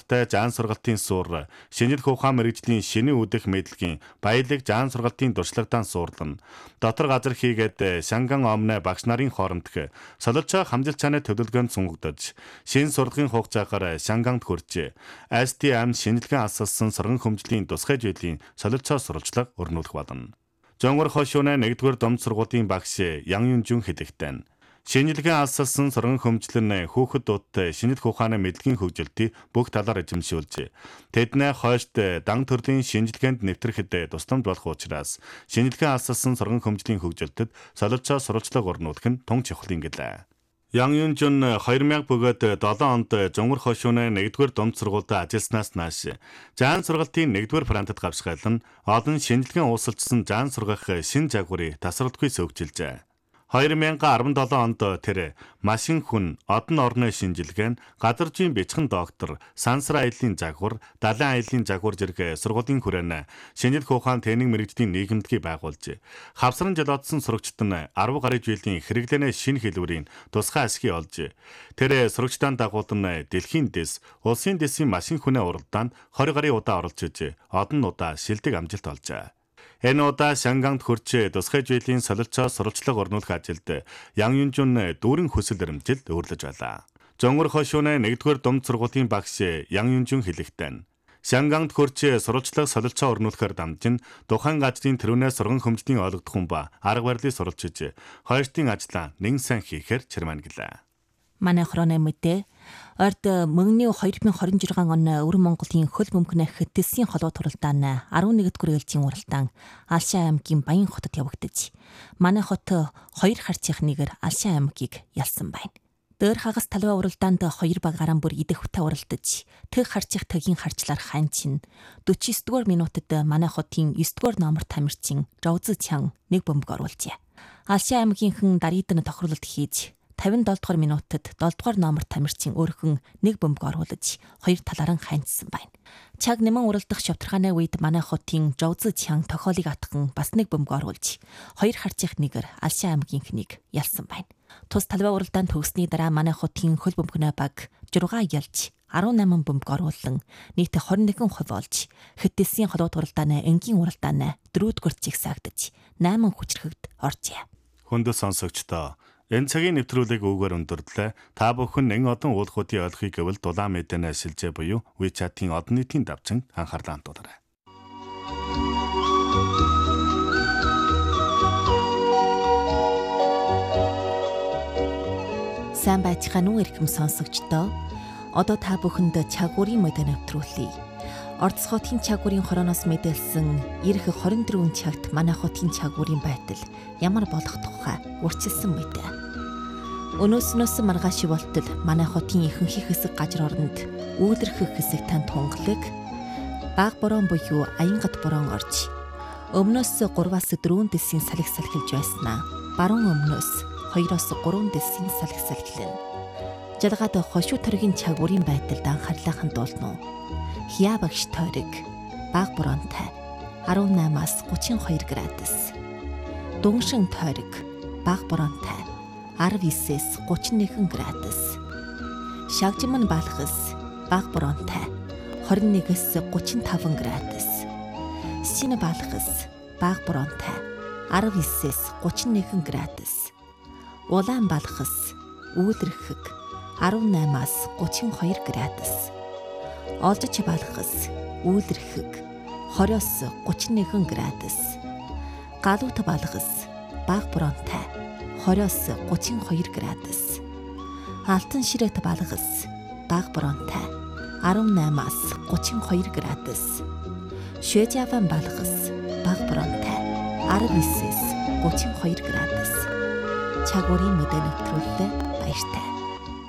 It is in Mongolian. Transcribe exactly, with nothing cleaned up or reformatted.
алдартай жаан сургалтын суур, шинжлэх ухаан мэргэжлийн шинэ үдэх мэдлэгийн баялаг жаан сургалтын туршлагатай суурлан, дотор газар хийгээд Шанган омны багш нарын хоорондох солилцоо хамжилт чанар төлөвлөгөөнд сунгагдаж, шинэ сургалтын хугацаагаар Шанганд хүрч, эс ти эм шинжилгээ асалсан соргон хөмжлийн тусгай зүйлийн солилцоо сурвалжлага өрнүүлэх болно. Жонгор хошууны нэгдүгээр домд сургуулийн багш Ян Юнжун хэлэхдээ шинжилгээ асалсан соргон хөмжлөн хүүхэд дуудтай шинжлэх ухааны мэдлэгийн хөгжилтийг бүх талаар эзэмшүүлж, тэдний хойшд дан төрлийн шинжилгээнд нэвтрэхэд тусламж болох учраас шинжилгээ асалсан соргон хөмжлийн хөгжилтэд солилцоо сурвалжлага өрнүүлэх нь тун чухал юм гэлээ. Ян Юнжун хоёр мянга бөгөөд долоон онд Жонгор хошууны нэгдүгээр домд сургуульд ажилласнаас нааш жаан сургалтын нэгдүгээр фронтод гавшгайлан олон шинжилгээ уусалжсан жаан сургах шин загварыг тасралтгүй сөвчилжээ. хоёр мянга арван долоон онд тэр машин хүн, одон орны шинжилгээ, газар зүйн бичгэн доктор, сансар аяллаа загвар, далайн аяллаа загвар зэрэг сургуулийн хүрээнд шинжлэх ухаан техник мэргэжлийн нийгэмдгийг байгуулж, хавсран жолоодсон сурагчид нь арван гаруй жилийн хэрэглэнэ шинэ хэлбэрийн тусгай ашиг олж, тэр сурагчдын дагуулan дэлхийн дэс, улсын дэсийн машин хүнээ уралдаанд двадцать гаруй удаа оролцож, одон удаа шилдэг амжилт олжээ. Энэ удаа Шанганд хүрч тусгай зүйлийн солилцоо сурвалжлага өрнүүлэх ажилд Ян Юнжун дүүрэн хүсэл эрмэлзэл өөрлөж байлаа. Жонгор хошууны нэгдүгээр домд сургуулийн багш Ян Юнжун хэлэхдээ Шанганд хүрч сурвалжлага солилцоо өрнүүлэхээр дамжин тухайн газрын тэрүүнээс соргон хөмжлийн ойлгох хүн ба арга барилыг сурвалжиж, хоёртын ажлаа нэгэн сайн хийхээр чирмэн гэлээ. Манай хороны мэдээ орд мөнгөний хоёр мың двадцать шесть оны Өвөр Монголын хөл бөмбөгнөх Тэсийн холбоо туралдаан арван нэгдүгээр ээлжийн уралдаан Алшаа аймгийн Баян хотод явагдаж, манай хот хоёр харцынх нэгээр Алшаа аймгийг ялсан байна. Дөр хагас талбай уралдаанд хоёр багаараа бүр идэх хөтэ уралдаж, тэг харцынх тэгийн харчлаар ханчин forty-nine дугаар минутад манай хотын nine дугаар номер тамирчин Жовзы Чан нэг бөмбөг оруулжээ. Алшаа аймгийнхэн дарийдан тохируулалт хийж fifty-seven дугаар минутад seven дугаар номер тамирчин өөрхөн нэг бөмбөг оруулж хоёр талаараа ханьцсан байна. Чаг нэмэн уралдах шавтархааны үед манай хотын Жовзы Чан тохиолыг атхан бас нэг бөмбөг оруулж хоёр харцынх нэгээр Алшаа аймгийнхнийг ялсан байна. Тус талбай уралдаан төгссөний дараа манай хотын хөл бөмбөгнөө баг six ялж eighteen бөмбөг оруулан нийт twenty-one хувь олж Тэсийн холбоо туралдааны энгийн уралдааны дөрөвдүгээр чигсаагдаж eight хүчрхэгд оржээ. Хүндэл сонсогчдоо энэ цагийн нэвтрүүлгийг үгээр өндөрлөө. Та бүхэн нэн одон уулгуудын ойлгохыг гэвэл дулаан мэдэнэ шилжээ буюу WeChat-ийн одон нийтийн давчинд анхаарлаа хандуулаарай. Сайн байцгаана уу эрхэм сонсогчдоо. Одоо та бүхэнд чагуурын мэдээ нэвтрүүлье. Орос хотын чагуурын хорооноос мэдээлсэн ирэх twenty-four цагт манай хотын чагуурын байтал ямар болох тухай урьдчилсан мэдээ. Өнөөснөөс маргааш болтол манай хотын ихэнх хэсэг газар оронд үүлэрхэх хэсэг тань тунгалаг баг борон буюу аянгат борон орж өмнөөс three-аас four дэсийн салхи салхилж байснаа баруун өмнөөс two-оос three дэсийн салхи салхилна. Жалгаад хошуу төргийн чагуурын байдалд анхаарлаа хандуулна. Хяа багш тойрог баг боронтой eighteen-аас thirty-two градус. Дунгшин тойрог баг боронтой nineteen-ээс thirty-one градус. Шагжимн балхас баг боронтой twenty-one-ээс thirty-five градус. Син балхас баг боронтой nineteen-ээс thirty-one градус. Улаан балхас үүлэрхэг eighteen-аас thirty-two градус. Олдоч балхас үүлэрхэг twenty-оос thirty-one градус. Галуут балхас баг боронтой twenty-оос thirty-two градус. Алтан ширэт балхас баг боронтой eighteen-аас thirty-two градус. Швежаван балхас баг боронтой nineteen-ээс thirty-two градус. Чагуурын мэдээ нэвтрүүлэлээ баяртай.